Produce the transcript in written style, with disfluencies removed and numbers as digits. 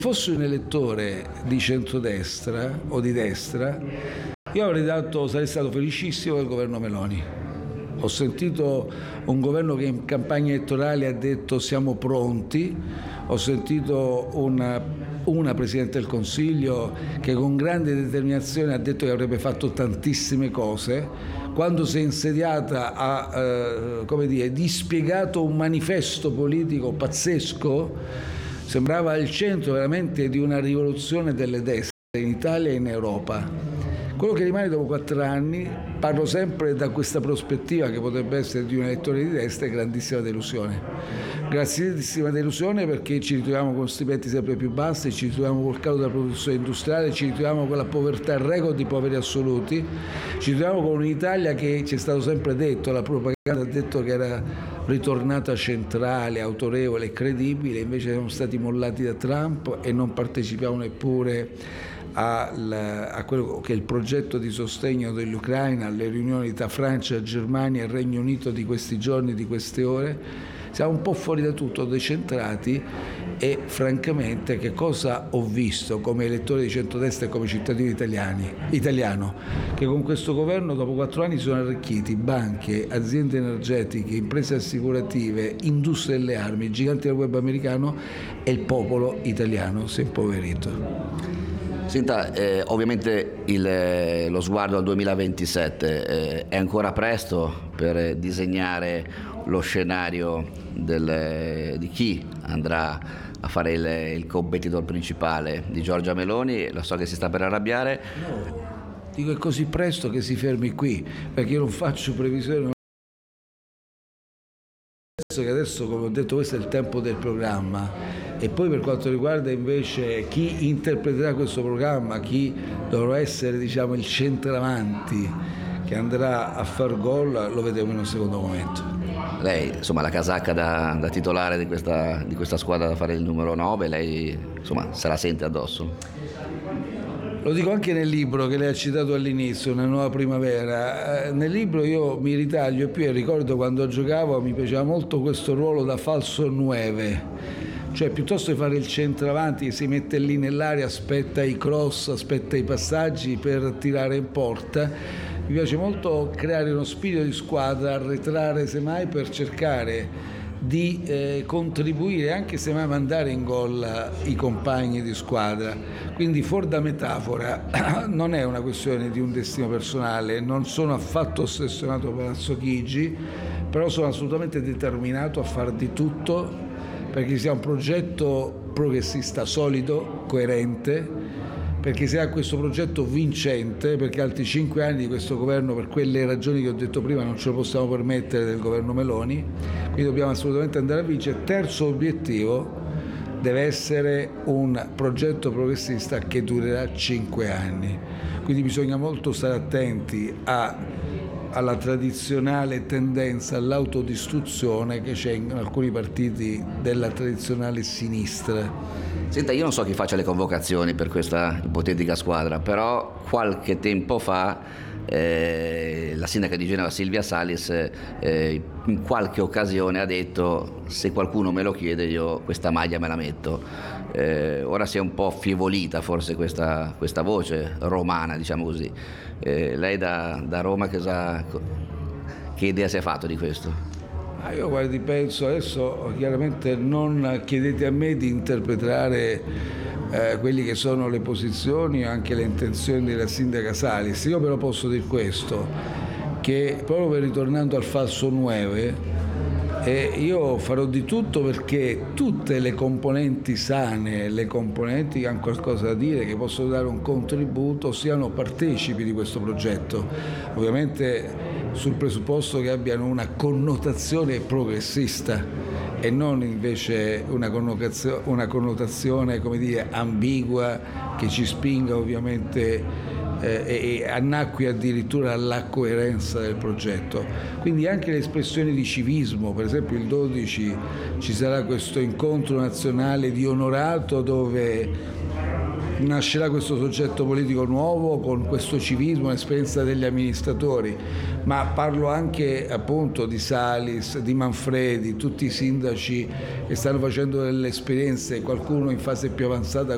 Fossi un elettore di centrodestra o di destra, io sarei stato felicissimo del governo Meloni. Ho sentito un governo che in campagna elettorale ha detto siamo pronti, ho sentito una Presidente del Consiglio che con grande determinazione ha detto che avrebbe fatto tantissime cose. Quando si è insediata ha dispiegato un manifesto politico pazzesco. Sembrava il centro veramente di una rivoluzione delle destre in Italia e in Europa. Quello che rimane dopo 4 anni, parlo sempre da questa prospettiva che potrebbe essere di un elettore di destra, è grandissima delusione. Grandissima delusione perché ci ritroviamo con stipendi sempre più bassi, ci ritroviamo col calo della produzione industriale, ci ritroviamo con la povertà, il record di poveri assoluti, ci ritroviamo con un'Italia che ci è stato sempre detto, la propaganda ha detto che era ritornata centrale, autorevole e credibile, invece siamo stati mollati da Trump e non partecipiamo neppure a quello che è il progetto di sostegno dell'Ucraina, alle riunioni tra Francia, Germania e Regno Unito di questi giorni, di queste ore. Siamo un po' fuori da tutto, decentrati, e francamente che cosa ho visto come elettore di centrodestra e come cittadino italiano? Che con questo governo dopo 4 anni si sono arricchiti banche, aziende energetiche, imprese assicurative, industrie delle armi, giganti del web americano, e il popolo italiano si è impoverito. Senta, ovviamente lo sguardo al 2027 è ancora presto per disegnare lo scenario di chi andrà a fare il competitor principale di Giorgia Meloni. Lo so che si sta per arrabbiare. No, dico è così presto che si fermi qui, perché io non faccio previsioni. Che adesso, come ho detto, questo è il tempo del programma, e poi per quanto riguarda invece chi interpreterà questo programma, chi dovrà essere il centravanti che andrà a far gol, lo vedremo in un secondo momento. Lei, insomma, la casacca da titolare di questa squadra, da fare il numero 9, lei, insomma, se la sente addosso? Lo dico anche nel libro che lei ha citato all'inizio, Una nuova primavera. Nel libro io mi ritaglio più e ricordo quando giocavo mi piaceva molto questo ruolo da falso 9, cioè piuttosto di fare il centravanti che si mette lì nell'area, aspetta i cross, aspetta i passaggi per tirare in porta. Mi piace molto creare uno spirito di squadra, arretrare semmai per cercare di contribuire, anche se mai mandare in gol i compagni di squadra. Quindi fuori da metafora, non è una questione di un destino personale, non sono affatto ossessionato da Palazzo Chigi, però sono assolutamente determinato a far di tutto perché sia un progetto progressista solido, coerente, perché sia questo progetto vincente, perché altri 5 anni di questo governo, per quelle ragioni che ho detto prima, non ce lo possiamo permettere del governo Meloni, quindi dobbiamo assolutamente andare a vincere. Terzo obiettivo deve essere un progetto progressista che durerà 5 anni, quindi bisogna molto stare attenti alla tradizionale tendenza all'autodistruzione che c'è in alcuni partiti della tradizionale sinistra. Senta, io non so chi faccia le convocazioni per questa ipotetica squadra, però qualche tempo fa la sindaca di Genova Silvia Salis in qualche occasione ha detto: se qualcuno me lo chiede io questa maglia me la metto. Ora si è un po' affievolita forse questa voce romana, diciamo così. Lei da Roma che idea si è fatto di questo? Io penso adesso, chiaramente non chiedete a me di interpretare quelli che sono le posizioni e anche le intenzioni della sindaca Salis. Io però posso dire questo, che proprio ritornando al falso 9, io farò di tutto perché tutte le componenti sane, le componenti che hanno qualcosa da dire, che possono dare un contributo, siano partecipi di questo progetto. Ovviamente sul presupposto che abbiano una connotazione progressista e non invece una connotazione ambigua che ci spinga ovviamente e annacqui addirittura alla coerenza del progetto. Quindi anche le espressioni di civismo, per esempio il 12 ci sarà questo incontro nazionale di onorato dove nascerà questo soggetto politico nuovo con questo civismo, l'esperienza degli amministratori, ma parlo anche appunto di Salis, di Manfredi, tutti i sindaci che stanno facendo delle esperienze, qualcuno in fase più avanzata